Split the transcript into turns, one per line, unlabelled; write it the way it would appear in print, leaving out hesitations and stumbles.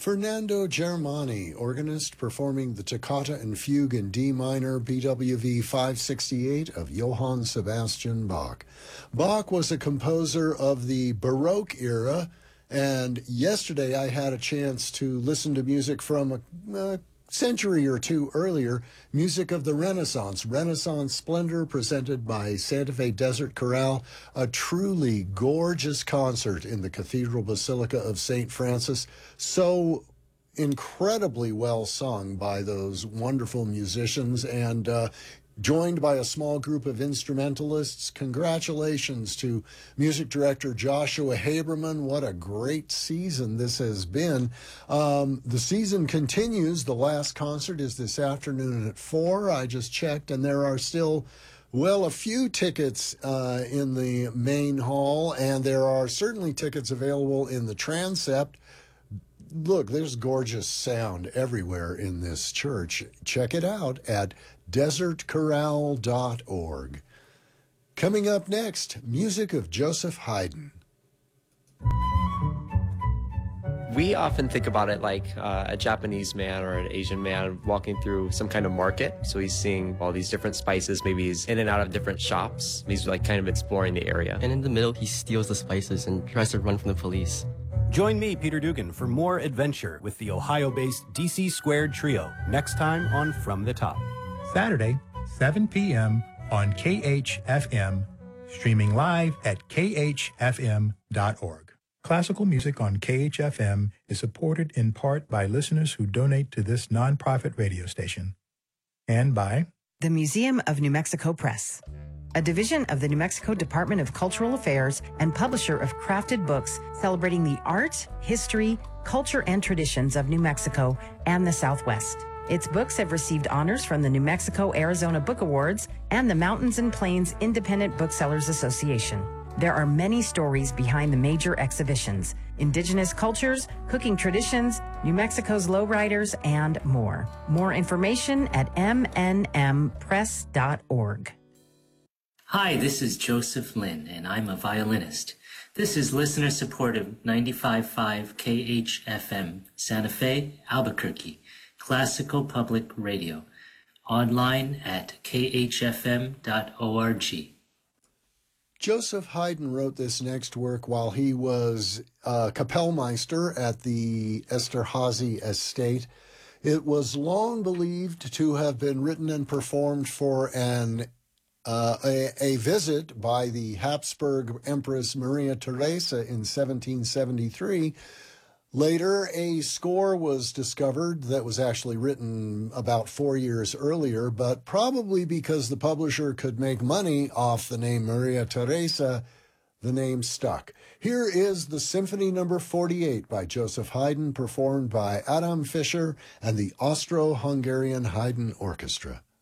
Fernando Germani, organist, performing the Toccata and Fugue in D minor, BWV 568 of Johann Sebastian Bach. Bach was a composer of the Baroque era, and yesterday I had a chance to listen to music from a century or two earlier, music of the Renaissance Splendor, presented by Santa Fe Desert Chorale, a truly gorgeous concert in the Cathedral Basilica of St. Francis, so incredibly well sung by those wonderful musicians, and joined by a small group of instrumentalists. Congratulations to music director Joshua Haberman. What a great season this has been. The season continues. The last concert is this afternoon at 4. I just checked, and there are still, well, a few tickets in the main hall, and there are certainly tickets available in the transept. Look, there's gorgeous sound everywhere in this church. Check it out at desertchorale.org. Coming up next, music of Joseph Haydn.
We often think about it like a Japanese man or an Asian man walking through some kind of market. So he's seeing all these different spices. Maybe he's in and out of different shops. He's like kind of exploring the area.
And in the middle, he steals the spices and tries to run from the police.
Join me, Peter Dugan, for more adventure with the Ohio-based DC Squared Trio next time on From the Top.
Saturday, 7 p.m. on KHFM, streaming live at khfm.org. Classical music on KHFM is supported in part by listeners who donate to this nonprofit radio station, and by
the Museum of New Mexico Press, a division of the New Mexico Department of Cultural Affairs and publisher of crafted books celebrating the art, history, culture, and traditions of New Mexico and the Southwest. Its books have received honors from the New Mexico-Arizona Book Awards and the Mountains and Plains Independent Booksellers Association. There are many stories behind the major exhibitions: indigenous cultures, cooking traditions, New Mexico's lowriders, and more. More information at mnmpress.org.
Hi, this is Joseph Lin, and I'm a violinist. This is listener-supported 95.5 KHFM, Santa Fe, Albuquerque, classical public radio. Online at khfm.org.
Joseph Haydn wrote this next work while he was Kapellmeister at the Esterhazy estate. It was long believed to have been written and performed for a visit by the Habsburg Empress Maria Theresa in 1773. Later, a score was discovered that was actually written about 4 years earlier, but probably because the publisher could make money off the name Maria Theresa, the name stuck. Here is the Symphony No. 48 by Joseph Haydn, performed by Adam Fischer and the Austro-Hungarian Haydn Orchestra.